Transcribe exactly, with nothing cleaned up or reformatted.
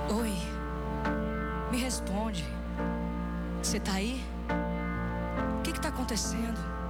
Oi, me responde. Você tá aí? O que que tá acontecendo?